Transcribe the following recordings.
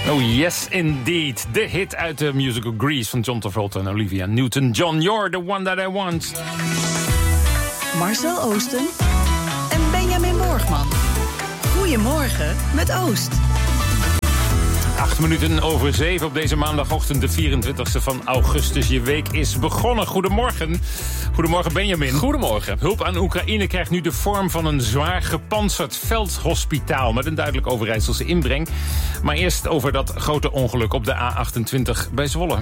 Oh yes, indeed. De hit uit de musical Grease van John Travolta en Olivia Newton-John. You're the one that I want. Marcel Oosten en Benjamin Borgman. Goedemorgen met Oost. 7:08 op deze maandagochtend, de 24e van augustus. Je week is begonnen. Goedemorgen. Goedemorgen, Benjamin. Goedemorgen. Hulp aan Oekraïne krijgt nu de vorm van een zwaar gepantserd veldhospitaal met een duidelijk Overijsselse inbreng. Maar eerst over dat grote ongeluk op de A28 bij Zwolle.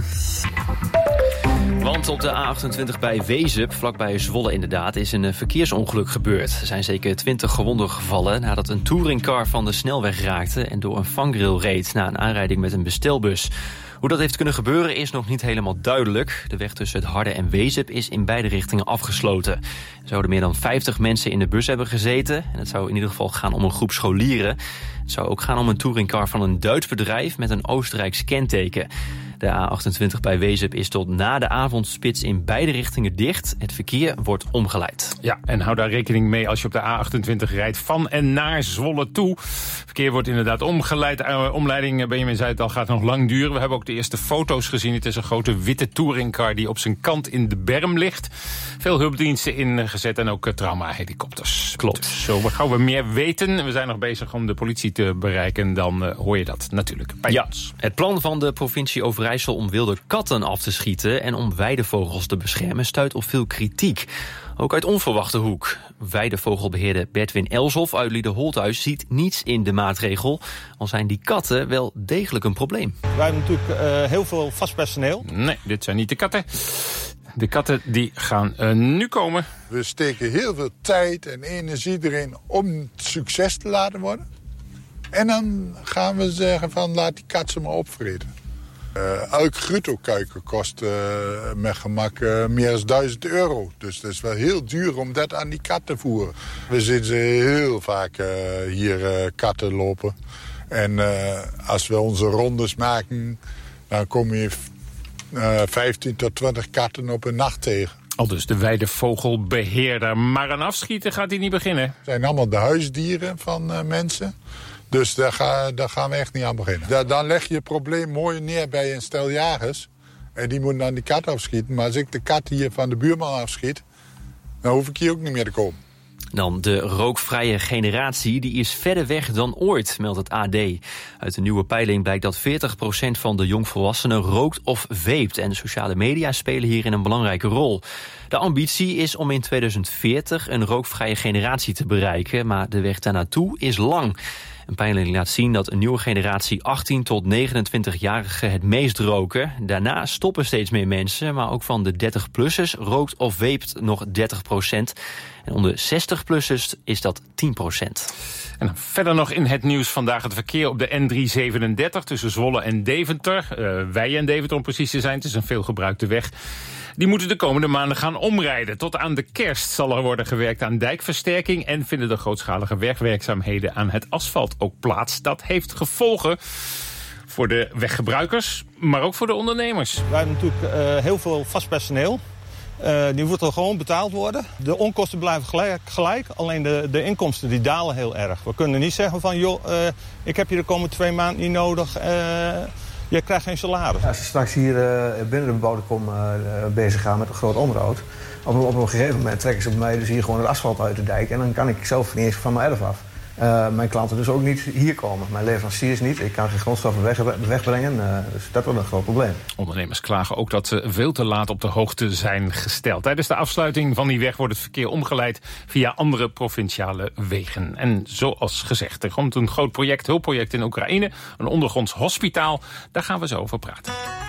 Want op de A28 bij Wezep, vlakbij Zwolle inderdaad, is een verkeersongeluk gebeurd. Er zijn zeker 20 gewonden gevallen nadat een touringcar van de snelweg raakte en door een vangrail reed na een aanrijding met een bestelbus. Hoe dat heeft kunnen gebeuren is nog niet helemaal duidelijk. De weg tussen het Harde en Wezep is in beide richtingen afgesloten. Er zouden meer dan 50 mensen in de bus hebben gezeten. En het zou in ieder geval gaan om een groep scholieren. Het zou ook gaan om een touringcar van een Duits bedrijf met een Oostenrijks kenteken. De A28 bij Wezep is tot na de avondspits in beide richtingen dicht. Het verkeer wordt omgeleid. Ja, en hou daar rekening mee als je op de A28 rijdt van en naar Zwolle toe. Verkeer wordt inderdaad omgeleid. Omleiding, Benjamin zei het al, gaat nog lang duren. We hebben ook de eerste foto's gezien. Het is een grote witte touringcar die op zijn kant in de berm ligt. Veel hulpdiensten ingezet en ook traumahelikopters. Klopt. Zo gauw we meer weten. We zijn nog bezig om de politie te bereiken. Dan hoor je dat natuurlijk bij ons. Het plan van de provincie Overijssel om wilde katten af te schieten en om weidevogels te beschermen stuit op veel kritiek. Ook uit onverwachte hoek. Weidevogelbeheerder Bertwin Elshoff uit Liederholthuis ziet niets in de maatregel, al zijn die katten wel degelijk een probleem. Wij hebben natuurlijk heel veel vast personeel. Nee, dit zijn niet de katten. De katten die gaan nu komen. We steken heel veel tijd en energie erin om het succes te laten worden. En dan gaan we zeggen van laat die kat ze maar opvreten. Elk grutto-kuiken kost met gemak meer dan €1000. Dus dat is wel heel duur om dat aan die kat te voeren. We zien ze heel vaak hier katten lopen. En als we onze rondes maken, dan kom je 15 tot 20 katten op een nacht tegen. Al dus de weidevogelbeheerder. Maar aan afschieten gaat hij niet beginnen. Het zijn allemaal de huisdieren van mensen. Dus daar gaan we echt niet aan beginnen. Dan leg je het probleem mooi neer bij een stel jagers. En die moeten dan die kat afschieten. Maar als ik de kat hier van de buurman afschiet, dan hoef ik hier ook niet meer te komen. Dan de rookvrije generatie, die is verder weg dan ooit, meldt het AD. Uit een nieuwe peiling blijkt dat 40% van de jongvolwassenen rookt of vape. En sociale media spelen hierin een belangrijke rol. De ambitie is om in 2040 een rookvrije generatie te bereiken, maar de weg daarnaartoe is lang. Een peiling laat zien dat een nieuwe generatie 18 tot 29-jarigen het meest roken. Daarna stoppen steeds meer mensen, maar ook van de 30-plussers rookt of vapet nog 30%. En onder 60-plussers is dat 10%. En dan verder nog in het nieuws vandaag het verkeer op de N337 tussen Zwolle en Deventer. Wij en Deventer om precies te zijn, het is een veelgebruikte weg. Die moeten de komende maanden gaan omrijden. Tot aan de kerst zal er worden gewerkt aan dijkversterking en vinden de grootschalige wegwerkzaamheden aan het asfalt ook plaats. Dat heeft gevolgen voor de weggebruikers, maar ook voor de ondernemers. Wij hebben natuurlijk heel veel vast personeel. Die moet er gewoon betaald worden. De onkosten blijven gelijk, alleen de inkomsten die dalen heel erg. We kunnen niet zeggen van, joh, ik heb je de komende 2 maanden niet nodig. Je krijgt geen salaris. Als je straks hier binnen de bebouwde kom bezig gaan met een groot onderhoud, op een gegeven moment trekken ze bij mij dus hier gewoon het asfalt uit de dijk en dan kan ik zelf niet eens van mijn erf af. Mijn klanten dus ook niet hier komen. Mijn leveranciers niet. Ik kan geen grondstoffen wegbrengen. Dus dat wordt een groot probleem. Ondernemers klagen ook dat ze veel te laat op de hoogte zijn gesteld. Tijdens de afsluiting van die weg wordt het verkeer omgeleid via andere provinciale wegen. En zoals gezegd, er komt een groot project, hulpproject in Oekraïne. Een ondergronds hospitaal. Daar gaan we zo over praten.